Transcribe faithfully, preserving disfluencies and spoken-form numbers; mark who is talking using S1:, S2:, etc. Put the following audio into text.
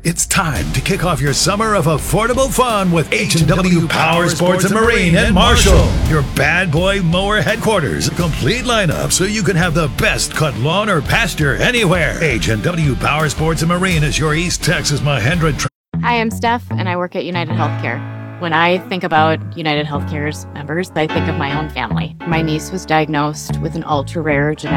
S1: It's time to kick off your summer of affordable fun with H and W Power Sports and Marine in Marshall. Your bad boy mower headquarters. Complete lineup so you can have the best cut lawn or pasture anywhere. H and W Power Sports and Marine is your East Texas Mahindra. Tr-
S2: Hi, I'm Steph, and I work at United Healthcare. When I think about United Healthcare's members, I think of my own family. My niece was diagnosed with an ultra-rare genetic